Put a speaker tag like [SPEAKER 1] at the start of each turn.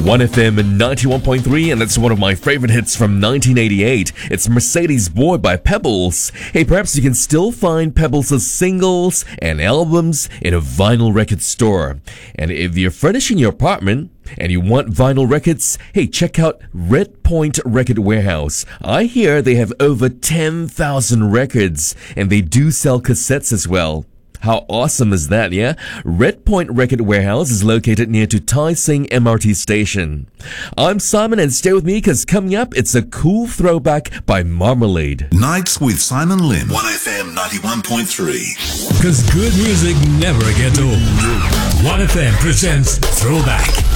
[SPEAKER 1] 1FM 91.3, and that's one of my favorite hits from 1988. It's Mercedes Boy by Pebbles. Hey, perhaps you can still find Pebbles' singles and albums in a vinyl record store. And if you're furnishing your apartment and you want vinyl records, hey, check out Red Point Record Warehouse. I hear they have over 10,000 records, and they do sell cassettes as well. How awesome is that, yeah? Red Point Record Warehouse is located near to Tai Seng MRT station. I'm Simon, and stay with me because coming up, it's a cool throwback by Marmalade.
[SPEAKER 2] Nights with Simon Lim. 1FM 91.3.
[SPEAKER 3] Because good music never gets old. 1FM presents Throwback.